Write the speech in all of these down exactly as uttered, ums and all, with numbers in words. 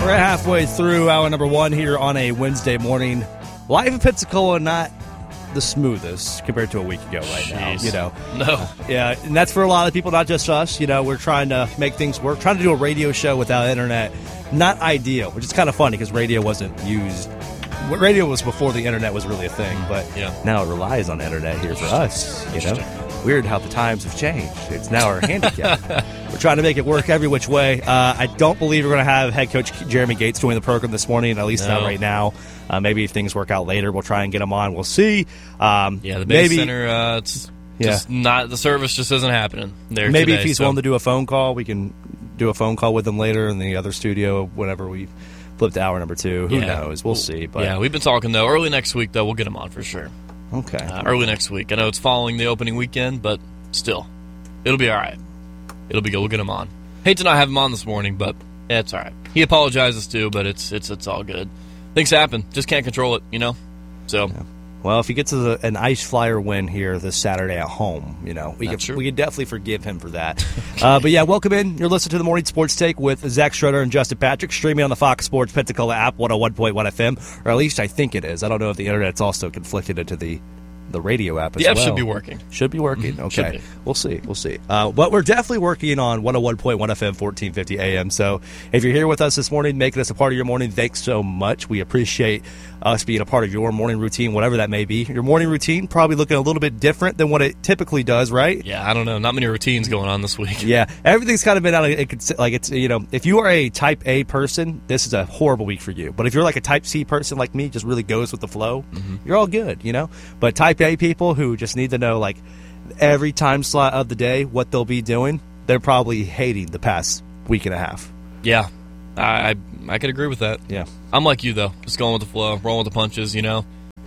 We're halfway through hour number one here on a Wednesday morning. Life in Pensacola, not the smoothest compared to a week ago right Jeez. now. You know, No. yeah, and that's for a lot of people, not just us. You know, we're trying to make things work, trying to do a radio show without internet. Not ideal, which is kind of funny because radio wasn't used. Radio was before the internet was really a thing, but Yeah. now it relies on the internet here for us. You know, weird how the times have changed. It's now our handicap. We're trying to make it work every which way. Uh, I don't believe we're going to have head coach Jeremy Gates join the program this morning, at least No. not right now. Uh, maybe if things work out later, we'll try and get him on. We'll see. Um, Yeah, the Bay maybe, Center, uh, it's Yeah. just not, the service just isn't happening there Maybe today, if he's so. willing to do a phone call, we can do a phone call with him later in the other studio whenever we flip to hour number two. Who Yeah. knows? We'll see. But Yeah, we've been talking, though. Early next week, though, we'll get him on for sure. okay. Uh, early next week. I know it's following the opening weekend, but still, it'll be all right. It'll be good. We'll get him on. Hate to not have him on this morning, but yeah, it's all right. He apologizes too, but it's it's it's all good. Things happen. Just can't control it, you know? So, Yeah. Well, if he gets a, an Ice Flyer win here this Saturday at home, you know, we could, That's true. we could definitely forgive him for that. uh, but yeah, welcome in. You're listening to the Morning Sports Take with Zach Schroeder and Justin Patrick, streaming on the Fox Sports Pensacola app, one oh one point one F M, or at least I think it is. I don't know if the internet's also conflicted into the the radio app as the app well. should be working. Should be working. Mhm. Okay. Should be. We'll see. We'll see. Uh, but we're definitely working on one oh one point one F M, fourteen fifty A M. So if you're here with us this morning, making us a part of your morning, thanks so much. We appreciate us being a part of your morning routine, whatever that may be. Your morning routine probably looking a little bit different than what it typically does, right? Yeah, I don't know. Not many routines going on this week. Yeah, everything's kind of been out of it. Could, like it's you know, if you are a Type A person, this is a horrible week for you. But if you're like a Type C person like me, just really goes with the flow, Mm-hmm. you're all good, you know. But Type A people who just need to know like every time slot of the day what they'll be doing, they're probably hating the past week and a half. Yeah, I I, I could agree with that. Yeah, I'm like you, though. Just going with the flow, rolling with the punches, you know.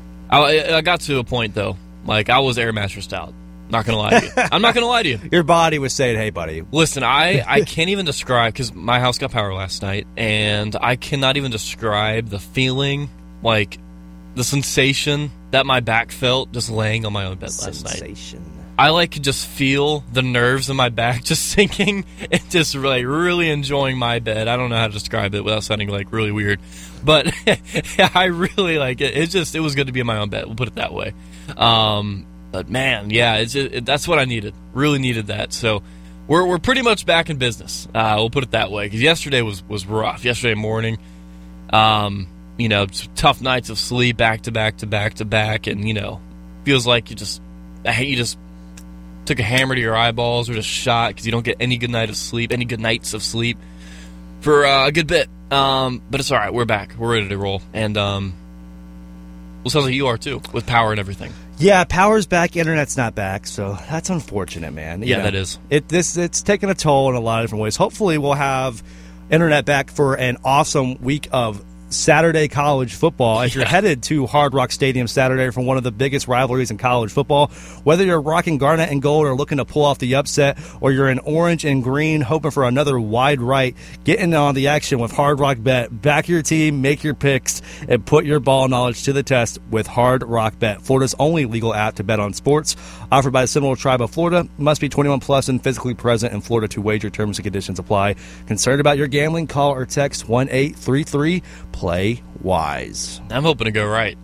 I, I got to a point, though. Like, I was air mattressed out. Not going to lie to you. I'm not going to lie to you. your body was saying, "Hey, buddy." Listen, I, I can't even describe, because my house got power last night, and I cannot even describe the feeling, like, the sensation that my back felt just laying on my own bed last night. Sensation. I like could just feel the nerves in my back just sinking and just like really enjoying my bed. I don't know how to describe it without sounding like really weird, but I really like it. It just it was good to be in my own bed. We'll put it that way. Um, but man, yeah, it's just, it, that's what I needed. Really needed that. So we're we're pretty much back in business. Uh, we'll put it that way because yesterday was was rough. Yesterday morning, um, you know, tough nights of sleep back to back to back to back, and you know, feels like you just you just. took a hammer to your eyeballs or just shot because you don't get any good night of sleep, any good nights of sleep for uh, a good bit. Um, but it's all right. We're back. We're ready to roll. And um, well, sounds like you are too, with power and everything. Yeah, power's back, internet's not back, so that's unfortunate, man. You Yeah, know, that is. It this it's taken a toll in a lot of different ways. Hopefully, we'll have internet back for an awesome week of Saturday college football as you're Yeah. headed to Hard Rock Stadium Saturday for one of the biggest rivalries in college football. Whether you're rocking garnet and gold or looking to pull off the upset, or you're in orange and green hoping for another wide right, get in on the action with Hard Rock Bet. Back your team, make your picks, and put your ball knowledge to the test with Hard Rock Bet, Florida's only legal app to bet on sports. Offered by the Seminole Tribe of Florida. Must be twenty-one plus and physically present in Florida to wager. Terms and conditions apply. Concerned about your gambling? Call or text one eight three three play wise. I'm hoping to go right.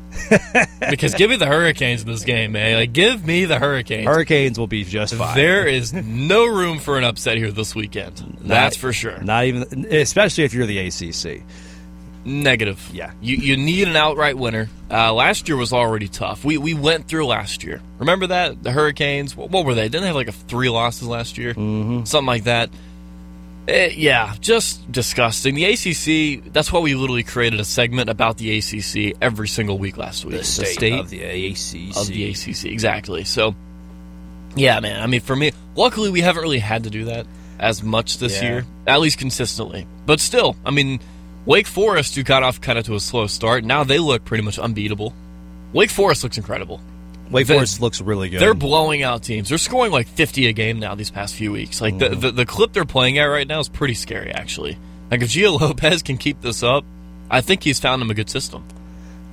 Because give me the Hurricanes in this game, man. Like, give me the Hurricanes. Hurricanes will be just fine. There is no room for an upset here this weekend. That's Not- for sure. Not even, especially if you're the A C C. Negative. Yeah. You you need an outright winner. Uh, last year was already tough. We we went through last year. Remember that? The Hurricanes, what, what were they? Didn't they have like a three losses last year? Mm-hmm. Something like that. Eh, yeah, just disgusting. The A C C, that's why we literally created a segment about the A C C every single week last week. The state, of the A C C. Of the A C C, exactly. So, yeah, man. I mean, for me, luckily we haven't really had to do that as much this Yeah. year, at least consistently. But still, I mean, Wake Forest, who got off kind of to a slow start, now they look pretty much unbeatable. Wake Forest looks incredible. Wake They- Forest looks really good. They're blowing out teams. They're scoring like fifty a game now these past few weeks. Like the, the the clip they're playing at right now is pretty scary, actually. Like if Gio Lopez can keep this up, I think he's found him a good system.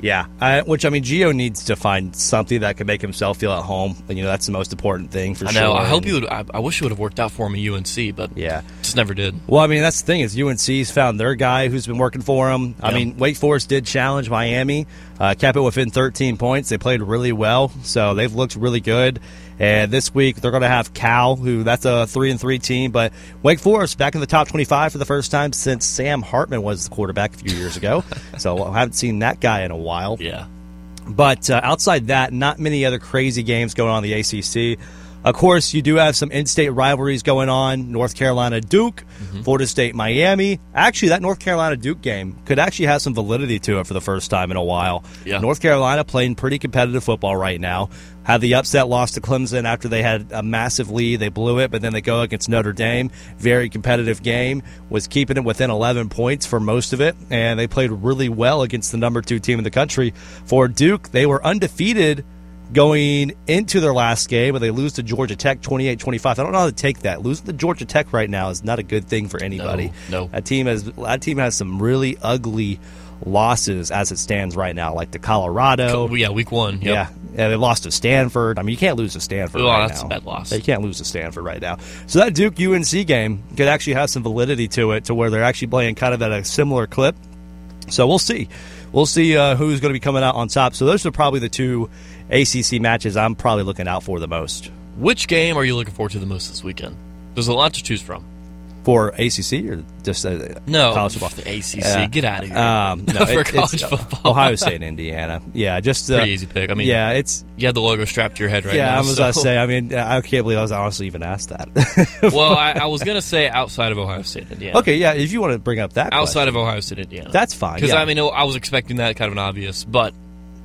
Yeah, I, which, I mean, Gio needs to find something that can make himself feel at home. And, you know, that's the most important thing for I sure. know. I hope and, you would. I, I wish it would have worked out for him at U N C, but yeah, just never did. Well, I mean, that's the thing is U N C's found their guy who's been working for them. I Yeah. mean, Wake Forest did challenge Miami, uh, kept it within thirteen points. They played really well, so they've looked really good. And this week they're going to have Cal, who that's a three and three team. But Wake Forest back in the top twenty-five for the first time since Sam Hartman was the quarterback a few years ago. So I haven't seen that guy in a while. Yeah. But uh, outside that, not many other crazy games going on in the A C C. Of course, you do have some in-state rivalries going on. North Carolina Duke, mm-hmm. Florida State Miami. Actually, that North Carolina Duke game could actually have some validity to it for the first time in a while. Yeah. North Carolina playing pretty competitive football right now. Had the upset loss to Clemson after they had a massive lead. They blew it, but then they go against Notre Dame. Very competitive game. Was keeping it within eleven points for most of it, and they played really well against the number two team in the country. For Duke, they were undefeated going into their last game, but they lose to Georgia Tech twenty-eight twenty-five. I don't know how to take that. Losing to Georgia Tech right now is not a good thing for anybody. No, no. That team has that team has some really ugly losses as it stands right now, like to Colorado. Yeah, week one. Yep. Yeah, yeah, they lost to Stanford. I mean, you can't lose to Stanford well, right that's now. a bad loss. You can't lose to Stanford right now. So that Duke U N C game could actually have some validity to it, to where they're actually playing kind of at a similar clip. So we'll see. We'll see uh, who's going to be coming out on top. So those are probably the two A C C matches I'm probably looking out for the most. Which game are you looking forward to the most this weekend? There's a lot to choose from. For A C C or just uh, no, college football? The A C C. Uh, Get out of here. Um, no, For it, college it's, football. Ohio State and Indiana. Yeah, just uh, pretty easy pick. I mean, yeah, it's you had the logo strapped to your head right yeah, now. I was so. going to say. I mean, I can't believe I was honestly even asked that. Well, I, I was going to say outside of Ohio State, Indiana. Okay, yeah, if you want to bring up that outside question, of Ohio State, Indiana, that's fine. Because yeah. I mean, I was expecting that kind of an obvious, but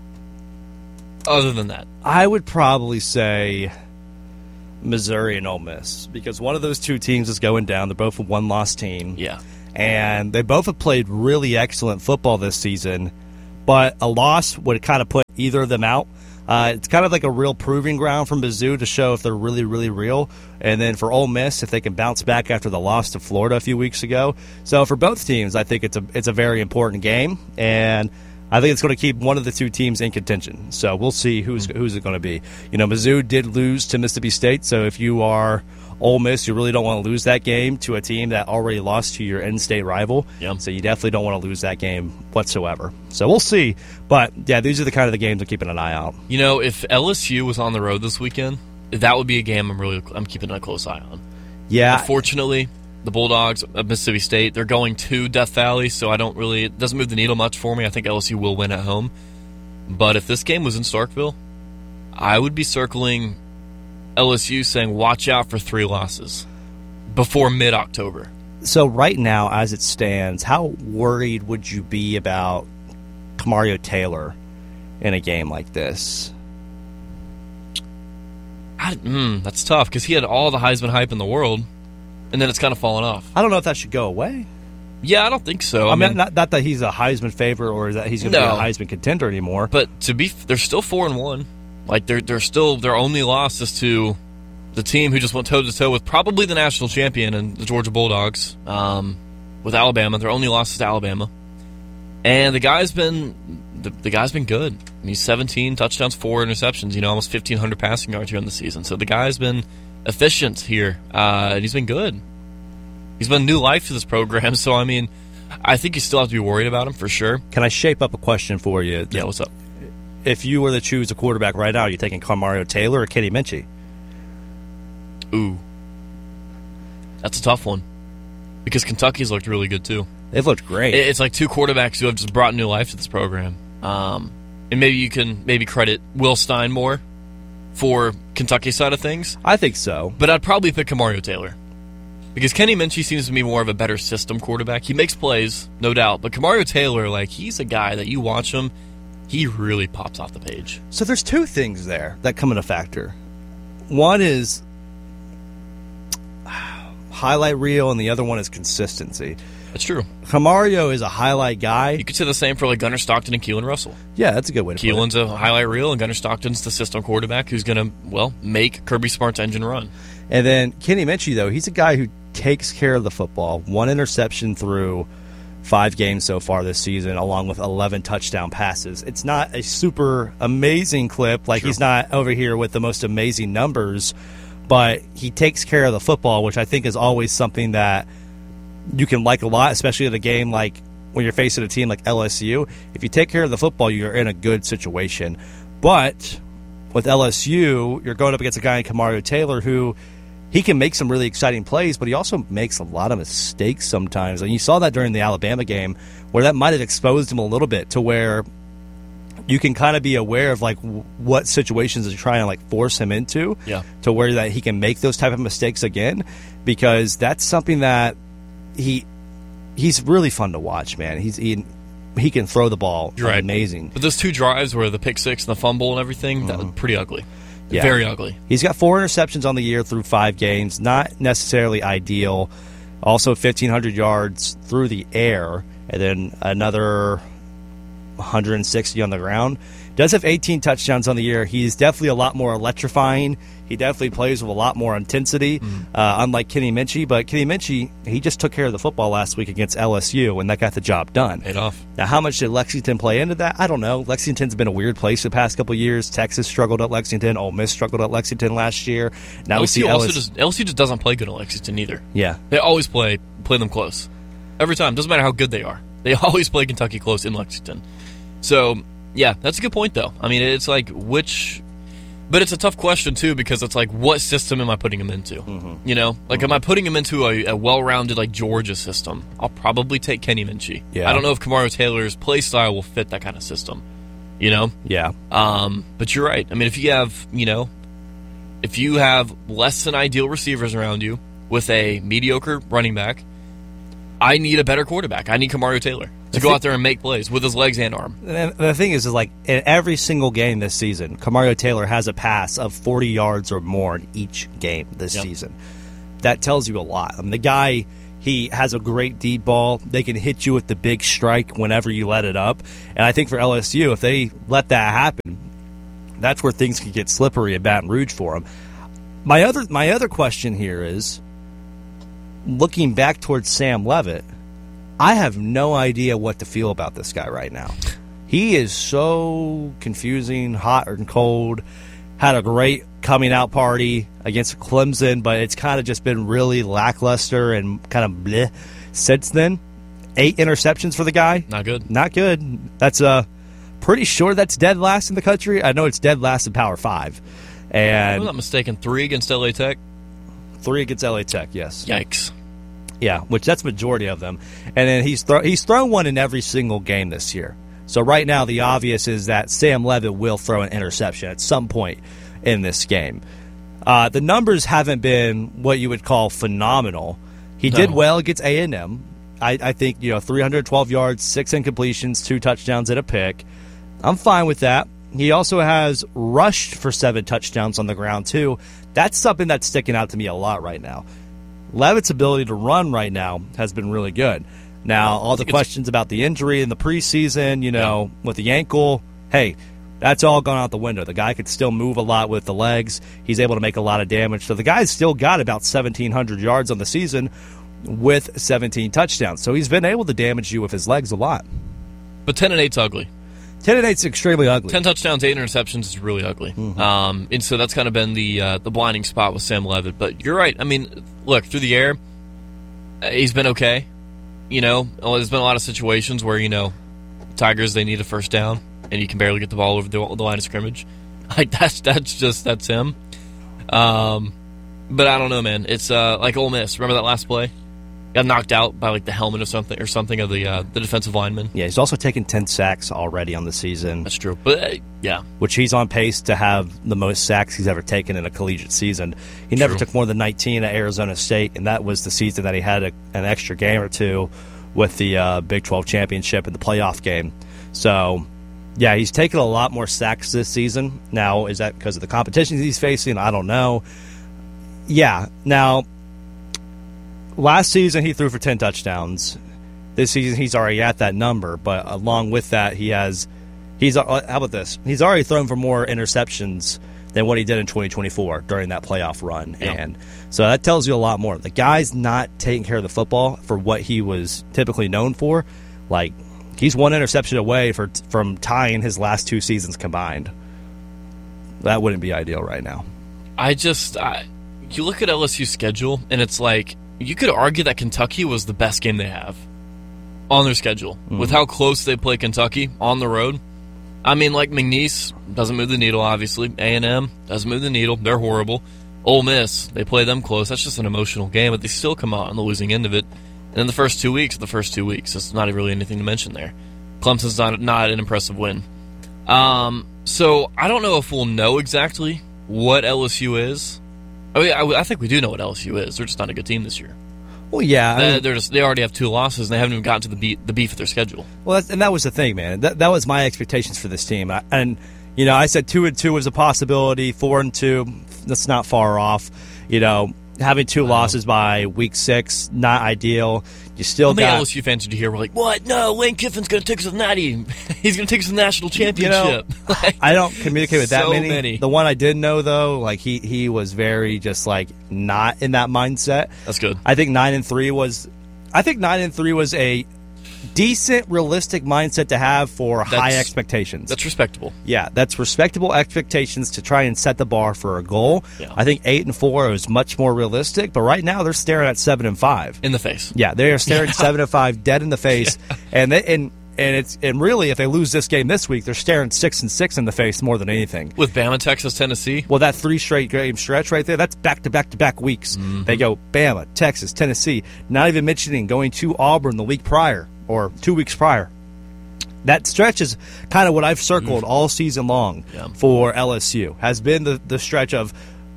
other than that, I would probably say Missouri and Ole Miss, because one of those two teams is going down. They're both a one-loss team. Yeah. And they both have played really excellent football this season, but a loss would kind of put either of them out. Uh, it's kind of like a real proving ground for Mizzou to show if they're really, really real. And then for Ole Miss, if they can bounce back after the loss to Florida a few weeks ago. So for both teams, I think it's a it's a very important game. And I think it's going to keep one of the two teams in contention. So we'll see who's who's it going to be. You know, Mizzou did lose to Mississippi State, so if you are Ole Miss, you really don't want to lose that game to a team that already lost to your in-state rival. Yep. So you definitely don't want to lose that game whatsoever. So we'll see. But, yeah, these are the kind of the games I'm keeping an eye out. You know, if L S U was on the road this weekend, that would be a game I'm really I'm keeping a close eye on. Yeah. Unfortunately, the Bulldogs of Mississippi State, they're going to Death Valley, so I don't really – it doesn't move the needle much for me. I think L S U will win at home. But if this game was in Starkville, I would be circling – L S U saying, watch out for three losses before mid-October. So right now, as it stands, how worried would you be about Kamario Taylor in a game like this? I, mm, that's tough because he had all the Heisman hype in the world, and then it's kind of fallen off. I don't know if that should go away. Yeah, I don't think so. I, I mean, mean, not, not that he's a Heisman favorite or that he's going to no. be a Heisman contender anymore. But to be, they're still four and one. Like they're they're still their only loss is to the team who just went toe to toe with probably the national champion and the Georgia Bulldogs, um, with Alabama. Their only loss is to Alabama, and the guy's been the, the guy's been good. I mean, he's seventeen touchdowns, four interceptions. You know, almost fifteen hundred passing yards here in the season. So the guy's been efficient here, uh, and he's been good. He's been new life to this program. So I mean, I think you still have to be worried about him for sure. Can I shape up a question for you? Yeah, what's up? If you were to choose a quarterback right now, are you taking Kamario Taylor or Kenny Minchie? Ooh. That's a tough one. Because Kentucky's looked really good, too. They've looked great. It's like two quarterbacks who have just brought new life to this program. Um, and maybe you can maybe credit Will Stein more for Kentucky's side of things. I think so. But I'd probably pick Kamario Taylor. Because Kenny Minchie seems to be more of a better system quarterback. He makes plays, no doubt. But Kamario Taylor, like, he's a guy that you watch him, he really pops off the page. So there's two things there that come into factor. One is highlight reel, and the other one is consistency. That's true. Kamario is a highlight guy. You could say the same for like Gunnar Stockton and Keelan Russell. Yeah, that's a good way to Keelan's put it. a highlight reel, and Gunnar Stockton's the system quarterback who's going to, well, make Kirby Smart's engine run. And then Kenny Minchie, though, he's a guy who takes care of the football. One interception through five games so far this season, along with eleven touchdown passes. It's not a super amazing clip. Like, True. He's not over here with the most amazing numbers, but he takes care of the football, which I think is always something that you can like a lot, especially in a game like when you're facing a team like L S U. If you take care of the football, you're in a good situation. But with L S U, you're going up against a guy like Kamario Taylor who he can make some really exciting plays, but he also makes a lot of mistakes sometimes. And you saw that during the Alabama game where that might have exposed him a little bit to where you can kind of be aware of like w- what situations are trying to like force him into Yeah. to where that he can make those type of mistakes again, because that's something that he he's really fun to watch, man. He's he, he can throw the ball. You're right. Amazing. But those two drives where the pick six and the fumble and everything, mm-hmm. that was pretty ugly. Yeah. Very ugly. He's got four interceptions on the year through five games. Not necessarily ideal. Also fifteen hundred yards through the air, and then another one hundred sixty on the ground. Does have eighteen touchdowns on the year. He's definitely a lot more electrifying. He definitely plays with a lot more intensity, mm. uh, unlike Kenny Minchey. But Kenny Minchey, he just took care of the football last week against L S U, and that got the job done. Paid off. Now, how much did Lexington play into that? I don't know. Lexington's been a weird place the past couple of years. Texas struggled at Lexington. Ole Miss struggled at Lexington last year. Now L S U we see also L S U. just, L S U just doesn't play good at Lexington either. Yeah. They always play play them close. Every time. Doesn't matter how good they are. They always play Kentucky close in Lexington. So, yeah, that's a good point, though. I mean, it's like which... But it's a tough question, too, because it's like, what system am I putting him into? Mm-hmm. You know? Like, mm-hmm. am I putting him into a, a well-rounded, like, Georgia system? I'll probably take Kenny Minchey. Yeah. I don't know if Kamario Taylor's play style will fit that kind of system. You know? Yeah. Um, but you're right. I mean, if you have, you know, if you have less than ideal receivers around you with a mediocre running back, I need a better quarterback. I need Kamario Taylor to go out there and make plays with his legs and arm. And the thing is, is like in every single game this season, Kamario Taylor has a pass of forty yards or more in each game this yep. season. That tells you a lot. I mean, the guy, he has a great deep ball. They can hit you with the big strike whenever you let it up. And I think for L S U, if they let that happen, that's where things can get slippery in Baton Rouge for them. My other, my other question here is, looking back towards Sam Leavitt, I have no idea what to feel about this guy right now. He is so confusing, hot and cold. Had a great coming out party against Clemson, but it's kind of just been really lackluster and kind of bleh since then. Eight interceptions for the guy. Not good. Not good. That's uh, pretty sure that's dead last in the country. I know it's dead last in Power Five. And if I'm not mistaken, three against L A Tech? Three against L A Tech, yes. Yikes. Yeah, which that's majority of them. And then he's throw, he's thrown one in every single game this year. So right now the obvious is that Sam Leavitt will throw an interception at some point in this game. Uh, the numbers haven't been what you would call phenomenal. He no. did well against A and M. I, I think, you know, three hundred twelve yards, six incompletions, two touchdowns and a pick. I'm fine with that. He also has rushed for seven touchdowns on the ground too. That's something that's sticking out to me a lot right now. Leavitt's ability to run right now has been really good. Now, all the questions about the injury in the preseason, you know, yeah. with the ankle, hey, that's all gone out the window. The guy could still move a lot with the legs. He's able to make a lot of damage. So the guy's still got about seventeen hundred yards on the season with seventeen touchdowns. So he's been able to damage you with his legs a lot. But ten and eight's ugly. ten and eight's extremely ugly. ten touchdowns, eight interceptions is really ugly. Mm-hmm. Um, and so that's kind of been the uh, the blinding spot with Sam Leavitt. But you're right. I mean, look, through the air, he's been okay. You know, there's been a lot of situations where, you know, Tigers, they need a first down, and you can barely get the ball over the, the line of scrimmage. Like, that's that's just, that's him. Um, but I don't know, man. It's uh, like Ole Miss. Remember that last play? Got knocked out by like the helmet or something or something of the uh, the defensive lineman. Yeah, he's also taken ten sacks already on the season. That's true, but uh, yeah, which he's on pace to have the most sacks he's ever taken in a collegiate season. He never true. took more than nineteen at Arizona State, and that was the season that he had a, an extra game or two with the uh, Big twelve championship and the playoff game. So, yeah, he's taken a lot more sacks this season. Now, is that because of the competition he's facing? I don't know. Yeah, now. Last season, he threw for ten touchdowns. This season, he's already at that number. But along with that, he has, he's how about this? He's already thrown for more interceptions than what he did in twenty twenty-four during that playoff run. Yeah. And so that tells you a lot more. The guy's not taking care of the football for what he was typically known for. Like, he's one interception away for, from tying his last two seasons combined. That wouldn't be ideal right now. I just, I, you look at L S U's schedule, and it's like, you could argue that Kentucky was the best game they have on their schedule. Mm-hmm. With how close they play Kentucky on the road. I mean, like, McNeese doesn't move the needle, obviously. A and M doesn't move the needle. They're horrible. Ole Miss, they play them close. That's just an emotional game, but they still come out on the losing end of it. And then the first two weeks, the first two weeks, it's not really anything to mention there. Clemson's not, not an impressive win. Um, so I don't know if we'll know exactly what L S U is. I mean, I, I think we do know what L S U is. They're just not a good team this year. Well, yeah, I they, mean, they're just they already have two losses, and they haven't even gotten to the beat, the beef of their schedule. Well, that's, and that was the thing, man. That that was my expectations for this team. I, and you know, I said two and two was a possibility. Four and two, that's not far off. You know, having two wow. losses by week six, not ideal. You still How many got L S U fans did you hear were like, "What? No, Lane Kiffin's going to take us to the natty. He's going to take us to the national championship." You know, like, I don't communicate with that so many. many. The one I did know though, like he he was very just like not in that mindset. That's good. I think nine and three was. I think nine and three was a decent, realistic mindset to have for That's, high expectations. That's respectable. Yeah, that's respectable expectations to try and set the bar for a goal. Yeah. I think eight and four is much more realistic, but right now they're staring at seven and five in the face. Yeah, they are staring yeah. at seven and five, dead in the face, yeah. and they, and and it's and really, if they lose this game this week, they're staring six and six in the face more than anything. With Bama, Texas, Tennessee. Well, that three straight game stretch right there, that's back to back to back weeks. Mm-hmm. They go Bama, Texas, Tennessee. Not even mentioning going to Auburn the week prior or two weeks prior. That stretch is kind of what I've circled mm. all season long yeah. for L S U. Has been the, the stretch of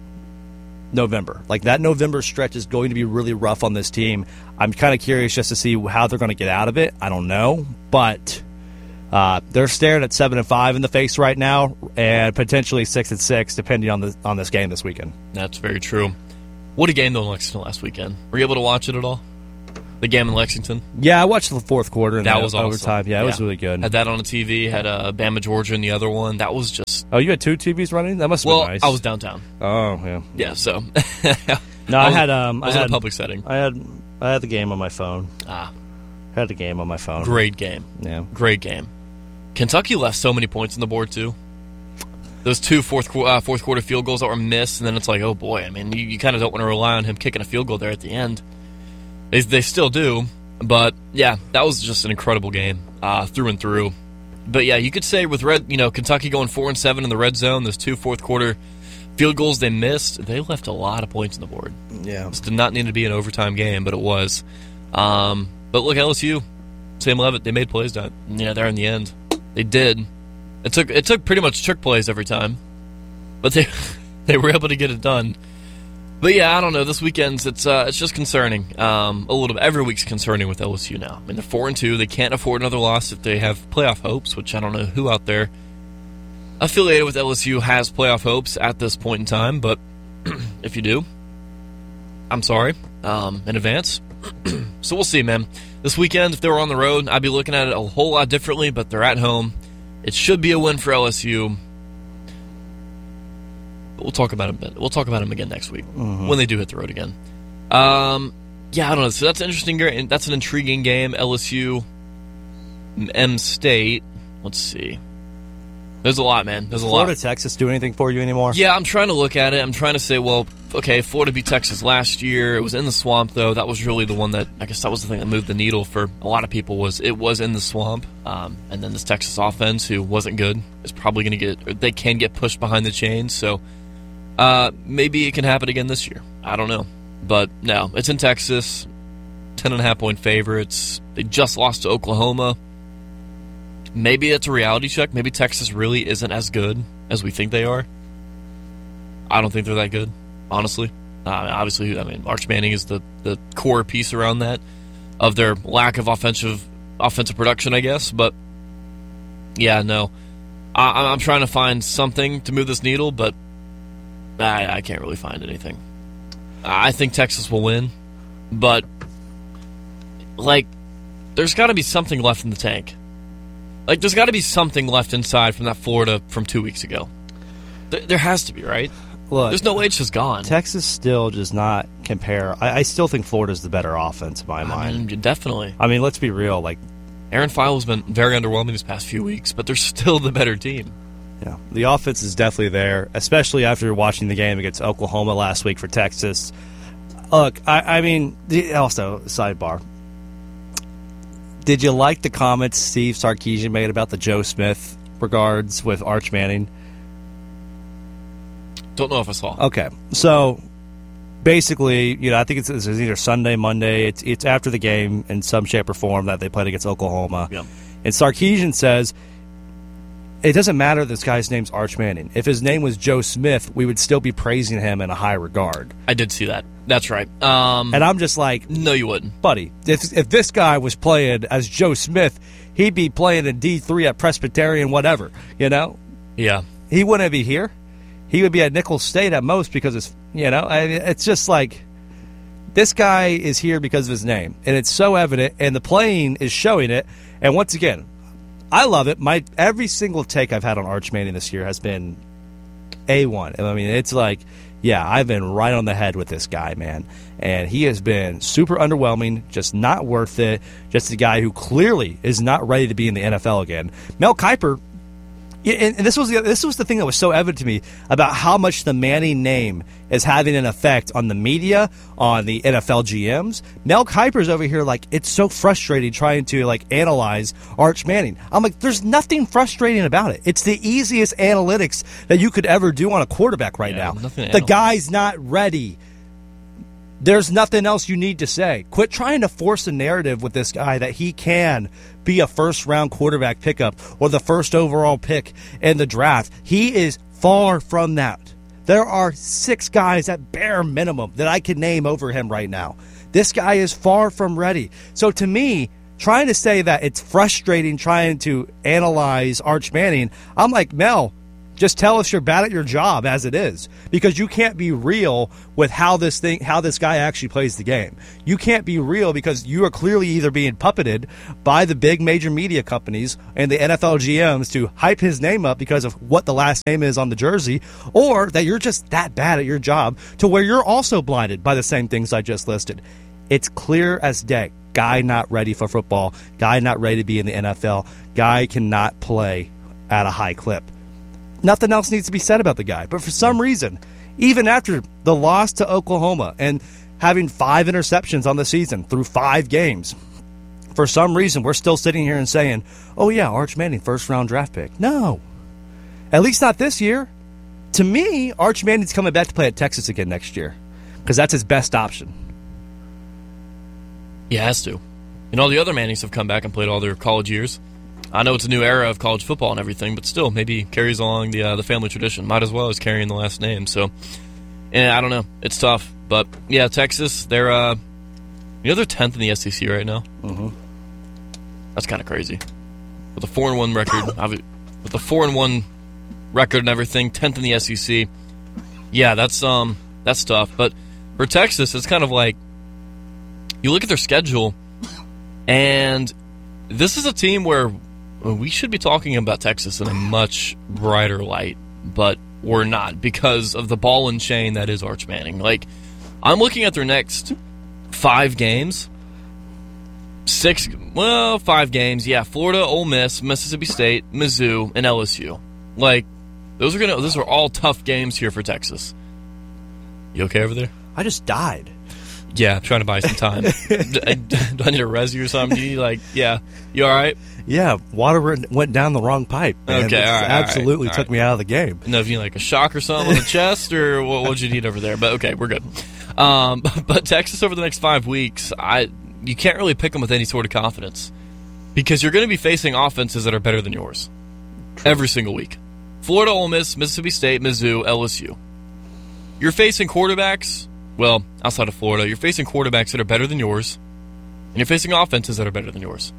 November. Like, that November stretch is going to be really rough on this team. I'm kind of curious just to see how they're going to get out of it. I don't know, but uh, they're staring at seven and five in the face right now, and potentially six and six depending on the on this game this weekend. That's very true. What a game though in Lexington last weekend. Were you able to watch it at all? The game in Lexington? Yeah, I watched the fourth quarter and that was awesome. Overtime. Yeah, it yeah. was really good. Had that on the T V. Had uh, Bama, Georgia in the other one. That was just. Oh, you had two T Vs running? That must have well, been nice. I was downtown. Oh, yeah. Yeah, so. no, I, I was, had. Um, I was I had, in a public setting. I had. I had the game on my phone. Ah, I had the game on my phone. Great game. Yeah, great game. Kentucky left so many points on the board too. Those two fourth uh, fourth quarter field goals that were missed, and then it's like, oh boy. I mean, you, you kind of don't want to rely on him kicking a field goal there at the end. They they still do. But, yeah, that was just an incredible game uh, through and through. But, yeah, you could say with red, you know, Kentucky going four and seven in the red zone, those two fourth-quarter field goals they missed, they left a lot of points on the board. Yeah. This did not need to be an overtime game, but it was. Um, but, look, L S U, Sam Leavitt, they made plays down, you know, there in the end. They did. It took it took pretty much trick plays every time. But they they were able to get it done. But yeah, I don't know. This weekend's it's uh, it's just concerning. Um, a little bit. Every week's concerning with L S U now. I mean, they're four and two. They can't afford another loss if they have playoff hopes. Which I don't know who out there affiliated with L S U has playoff hopes at this point in time. But if you do, I'm sorry um, in advance. So we'll see, man. This weekend, if they were on the road, I'd be looking at it a whole lot differently. But they're at home. It should be a win for L S U. We'll talk about him. We'll talk about him again next week mm-hmm. when they do hit the road again. Um, yeah, I don't know. So that's an interesting. That's an intriguing game. L S U, M State. Let's see. There's a lot, man. There's a Florida, lot. Texas do anything for you anymore? Yeah, I'm trying to look at it. I'm trying to say, well, okay, Florida beat Texas last year. It was in the swamp, though. That was really the one that I guess that was the thing that moved the needle for a lot of people. Was it was in the swamp, um, and then this Texas offense, who wasn't good, is probably going to get. Or they can get pushed behind the chains. So. Uh, maybe it can happen again this year. I don't know. But no, it's in Texas. Ten and a half point favorites. They just lost to Oklahoma. Maybe it's a reality check. Maybe Texas really isn't as good as we think they are. I don't think they're that good, honestly. Uh, obviously, I mean, Arch Manning is the, the core piece around that of their lack of offensive offensive production, I guess. But yeah, no. I, I'm trying to find something to move this needle, but I, I can't really find anything. I think Texas will win, but, like, there's got to be something left in the tank. Like, there's got to be something left inside from that Florida from two weeks ago. There, there has to be, right? Look, there's no way it's just gone. Texas still does not compare. I, I still think Florida's the better offense in my I mind. mean, definitely. I mean, let's be real. Like Aaron Files has been very underwhelming these past few weeks, but they're still the better team. Yeah, the offense is definitely there, especially after watching the game against Oklahoma last week for Texas. Look, I, I mean, the, also, sidebar. Did you like the comments Steve Sarkisian made about the Joe Smith regards with Arch Manning? Don't know if I saw. Okay, so basically, you know, I think it's, it's either Sunday, Monday. It's it's after the game in some shape or form that they played against Oklahoma. Yeah. And Sarkisian says, it doesn't matter if this guy's name's Arch Manning. If his name was Joe Smith, we would still be praising him in a high regard. I did see that. That's right. Um, and I'm just like, no, you wouldn't. Buddy, if, if this guy was playing as Joe Smith, he'd be playing in D three at Presbyterian, whatever, you know? Yeah. He wouldn't be here. He would be at Nicholls State at most because it's, you know, I mean, it's just like, this guy is here because of his name. And it's so evident, and the playing is showing it. And once again, I love it. My every single take I've had on Arch Manning this year has been A one. I mean, it's like, yeah, I've been right on the head with this guy, man. And he has been super underwhelming, just not worth it, just a guy who clearly is not ready to be in the N F L again. Mel Kiper, and this was the, this was the thing that was so evident to me about how much the Manning name is having an effect on the media, on the N F L G Ms. Mel Kiper's over here like, it's so frustrating trying to like analyze Arch Manning. I'm like, there's nothing frustrating about it. It's the easiest analytics that you could ever do on a quarterback right yeah, now. The analyze. Guy's not ready. There's nothing else you need to say. Quit trying to force a narrative with this guy that he can be a first-round quarterback pickup or the first overall pick in the draft. He is far from that. There are six guys at bare minimum that I can name over him right now. This guy is far from ready. So to me, trying to say that it's frustrating trying to analyze Arch Manning, I'm like, Mel, just tell us you're bad at your job as it is, because you can't be real with how this thing, how this guy actually plays the game. You can't be real because you are clearly either being puppeted by the big major media companies and the N F L G Ms to hype his name up because of what the last name is on the jersey, or that you're just that bad at your job to where you're also blinded by the same things I just listed. It's clear as day. Guy not ready for football. Guy not ready to be in the N F L. Guy cannot play at a high clip. Nothing else needs to be said about the guy. But for some reason, even after the loss to Oklahoma and having five interceptions on the season through five games, for some reason we're still sitting here and saying, oh yeah, Arch Manning, first-round draft pick. No. At least not this year. To me, Arch Manning's coming back to play at Texas again next year because that's his best option. He has to. And all the other Mannings have come back and played all their college years. I know it's a new era of college football and everything, but still, maybe carries along the uh, the family tradition. Might as well as carrying the last name. So, and I don't know. It's tough. But, yeah, Texas, they're, uh, you know, they're tenth in the S E C right now. Mm-hmm. That's kind of crazy. With a four and one record, with a four and one record and everything, tenth in the S E C. Yeah, that's um that's tough. But for Texas, it's kind of like, you look at their schedule, and this is a team where we should be talking about Texas in a much brighter light, but we're not because of the ball and chain that is Arch Manning. Like, I'm looking at their next five games. Six, well, five games. Yeah, Florida, Ole Miss, Mississippi State, Mizzou, and L S U. Like, those are gonna. Those are all tough games here for Texas. You okay over there? I just died. Yeah, I'm trying to buy some time. do, I, do I need a resi or something? Do you like, yeah, you all right? Yeah, water went down the wrong pipe. Man. Okay, all right, absolutely all right, took all right. me out of the game. No, if you need like a shock or something on the chest, or what would you need over there? But okay, we're good. Um, but Texas over the next five weeks, I you can't really pick them with any sort of confidence because you're going to be facing offenses that are better than yours every single week. Florida, Ole Miss, Mississippi State, Mizzou, L S U. You're facing quarterbacks. Well, outside of Florida, you're facing quarterbacks that are better than yours, and you're facing offenses that are better than yours.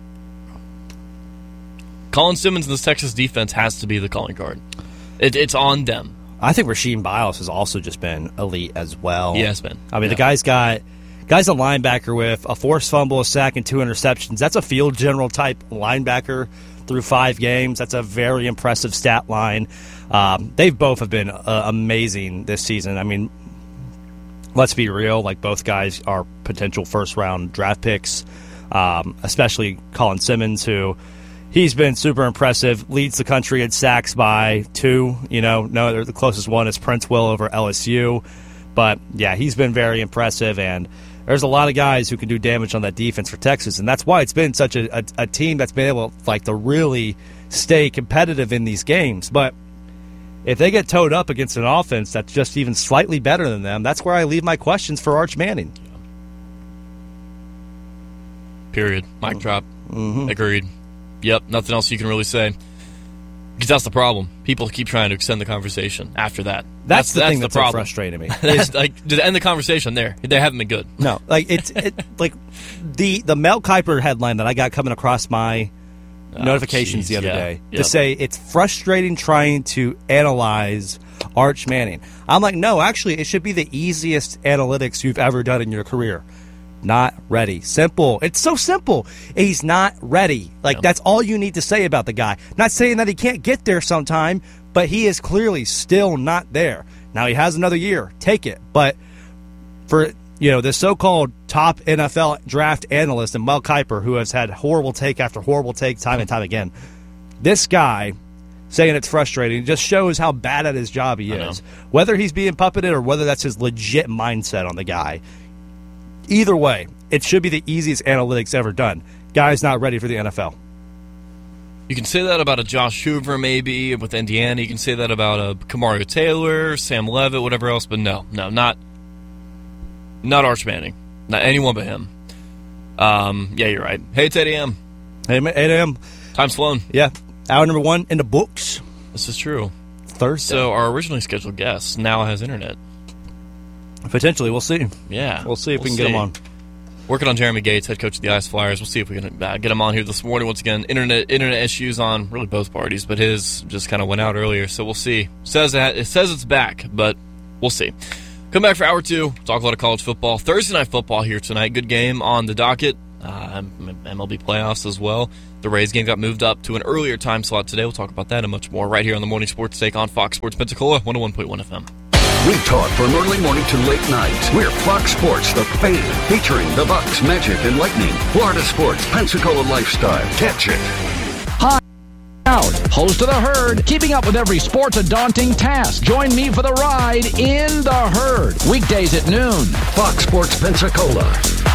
Colin Simmons and this Texas defense has to be the calling card. It, it's on them. I think Rasheed Biles has also just been elite as well. Yeah, it's been. I mean, yeah. the guy's got Guy's a linebacker with a forced fumble, a sack, and two interceptions. That's a field general type linebacker through five games. That's a very impressive stat line. Um, they've both have been uh, amazing this season. I mean, let's be real. Like, both guys are potential first-round draft picks, um, especially Colin Simmons, who he's been super impressive, leads the country in sacks by two. You know, no, the closest one is Prince Will over L S U. But, yeah, he's been very impressive, and there's a lot of guys who can do damage on that defense for Texas, and that's why it's been such a, a, a team that's been able like to really stay competitive in these games. But if they get towed up against an offense that's just even slightly better than them, that's where I leave my questions for Arch Manning. Period. Mic drop. Mm-hmm. Agreed. Yep, nothing else you can really say. Because that's the problem. People keep trying to extend the conversation after that. That's, That's, the that's thing the that's problem. frustrating me. That's like, to end the conversation there. They haven't been good. No, like it's it, like the the Mel Kiper headline that I got coming across my Oh, notifications geez, the other yeah. day Yep. to say it's frustrating trying to analyze Arch Manning. I'm like, no, actually, it should be the easiest analytics you've ever done in your career. Not ready. Simple. It's so simple. He's not ready. Like, Yeah. that's all you need to say about the guy. Not saying that he can't get there sometime, but he is clearly still not there. Now, he has another year. Take it. But for, you know, the so-called top N F L draft analyst and Mel Kiper, who has had horrible take after horrible take time and time again, this guy saying it's frustrating just shows how bad at his job he I is. know. Whether he's being puppeted or whether that's his legit mindset on the guy. Either way, it should be the easiest analytics ever done. Guy's not ready for the N F L. You can say that about a Josh Hoover maybe with Indiana. You can say that about a Kamario Taylor, Sam Levitt, whatever else. But no, no, not not Arch Manning. Not anyone but him. Um, yeah, you're right. Hey, it's eight a.m. Hey, eight a.m. Time's flown. Yeah, hour number one in the books. This is true. Thursday. So our originally scheduled guest now has internet. Potentially, we'll see. Yeah. We'll see if we'll we can get him on. Working on Jeremy Gates, head coach of the Ice Flyers. We'll see if we can uh, get him on here this morning. Once again, internet internet issues on really both parties, but his just kind of went out earlier, so we'll see. Says that it says it's back, but we'll see. Come back for hour two. Talk a lot of college football. Thursday night football here tonight. Good game on the docket. Uh, M L B playoffs as well. The Rays game got moved up to an earlier time slot today. We'll talk about that and much more right here on the Morning Sports Take on Fox Sports Pensacola, one oh one point one F M. We talk from early morning to late night. We're Fox Sports, the fan, featuring the Bucks, Magic, and Lightning. Florida sports, Pensacola lifestyle. Catch it. Hi, out, host of The Herd, keeping up with every sport's a daunting task. Join me for the ride in The Herd, weekdays at noon. Fox Sports Pensacola.